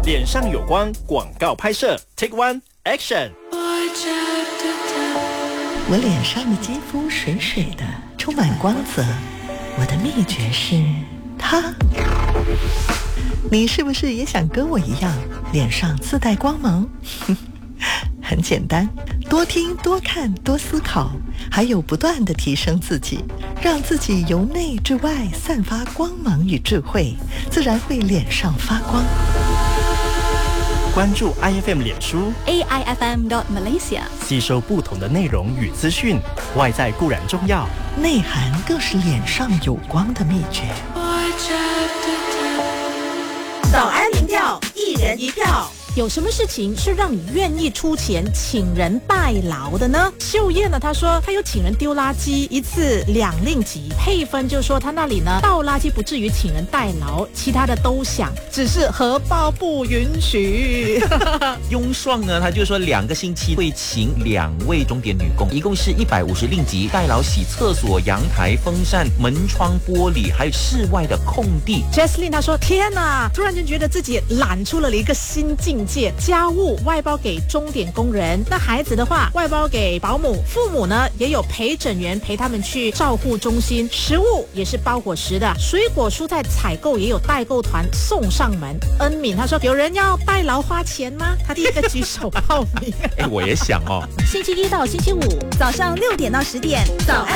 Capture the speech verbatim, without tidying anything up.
脸上有光广告拍摄 Take One Action。 我脸上的肌肤水水的，充满光泽。我的秘诀是它。你是不是也想跟我一样，脸上自带光芒？很简单，多听多看多思考，还有不断地提升自己，让自己由内至外散发光芒与智慧，自然会脸上发光。 关注 I F M 脸书 A I F M dot Malaysia， 吸收不同的内容与资讯。外在固然重要， 内涵更是脸上有光的秘诀。 早安民调，一人一票。 有什么事情是让你愿意出钱请人代劳的呢？秀燕呢，她说她有请人丢垃圾，一次两令吉。佩芬就说她那里呢倒垃圾不至于请人代劳，其他的都想，只是荷包不允许。 雍爽呢，他就说两个星期会请两位钟点女工，一共是一百五十令吉，代劳洗厕所、阳台、风扇、门窗、玻璃，还有室外的空地。 Jesslyn 她说天哪，突然间觉得自己懒出了一个新境界。家务外包给钟点工人，那孩子的话外包给保姆，父母呢也有陪诊员陪他们去照护中心，食物也是包伙食的，水果蔬菜采购也有代购团送上门。恩敏他说有人要代劳花钱吗？他第一个举手报名。 哎，我也想哦。 星期一到星期五早上六点到十点，早安